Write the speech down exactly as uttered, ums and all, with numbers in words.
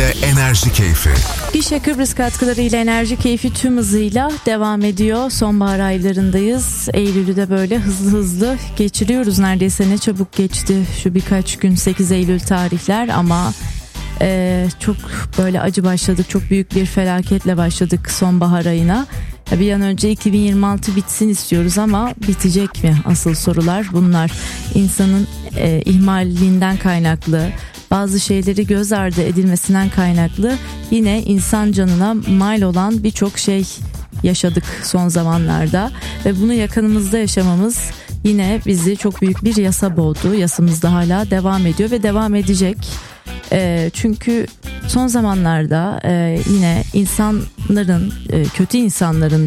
Enerji Keyfi. Gişe Kıbrıs katkılarıyla Enerji Keyfi tüm hızıyla devam ediyor. Sonbahar aylarındayız. Eylül'ü de böyle hızlı hızlı geçiriyoruz. Neredeyse ne çabuk geçti şu birkaç gün, sekiz Eylül tarihler ama e, çok böyle acı başladık. Çok büyük bir felaketle başladık sonbahar ayına. Bir an önce iki bin yirmi altı bitsin istiyoruz ama bitecek mi? Asıl sorular bunlar. İnsanın e, ihmalinden kaynaklı, bazı şeyleri göz ardı edilmesinden kaynaklı yine insan canına mal olan birçok şey yaşadık son zamanlarda ve bunu yakınımızda yaşamamız yine bizi çok büyük bir yasa boğdu. Yasamız da hala devam ediyor ve devam edecek. E, çünkü son zamanlarda e, yine insanların, e, kötü insanların